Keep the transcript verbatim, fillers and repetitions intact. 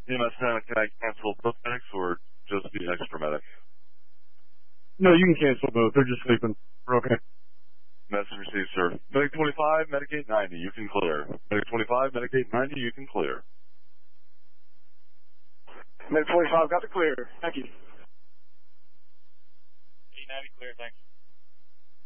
E M S ten, can I cancel both medics or just the extra medic? No, you can cancel both. They're just sleeping. We're okay. Message received, sir. Medic twenty-five, Medic eight ninety, you can clear. Medic twenty-five, Medic eight ninety, you can clear. Medic twenty-five got the clear. Thank you. eight ninety clear, thanks.